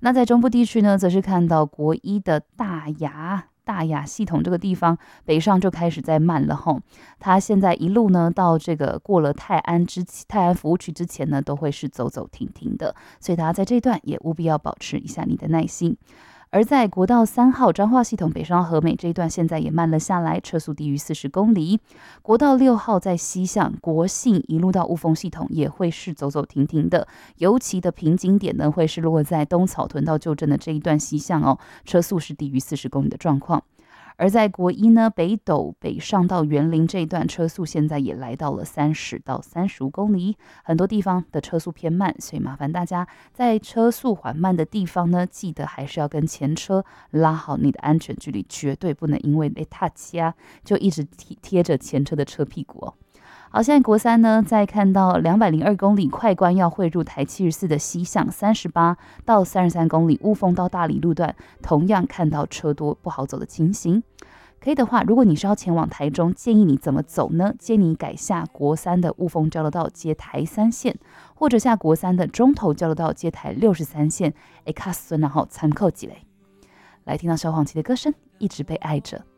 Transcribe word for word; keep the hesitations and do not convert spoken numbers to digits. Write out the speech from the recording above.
那在中部地区呢，则是看到国一的大雅大雅系统这个地方北上就开始在慢了吼，它现在一路呢到这个过了泰安之泰安服务区之前呢，都会是走走停停的，所以大家在这一段也务必要保持一下你的耐心。而在国道三号彰化系统北上和美这一段，现在也慢了下来，车速低于四十公里。国道六号在西向国信一路到雾峰系统也会是走走停停的，尤其的瓶颈点呢会是落在东草屯到旧镇的这一段西向哦，车速是低于四十公里的状况。而在国一呢，北斗北上到园林这一段车速现在也来到了三十到三十五公里，很多地方的车速偏慢，所以麻烦大家在车速缓慢的地方呢，记得还是要跟前车拉好你的安全距离，绝对不能因为被踏掐就一直贴着前车的车屁股哦。好，现在国三呢，在看到两百零二公里快关要汇入台七十四的西向三十八到三十三公里雾峰到大理路段，同样看到车多不好走的情形。可以的话，如果你是要前往台中，建议你怎么走呢？建议你改下国三的雾峰交流道接台三线，或者下国三的中投交流道接台六十三线。哎，卡孙然后参考几类。来听到萧煌奇的歌声，一直被爱着。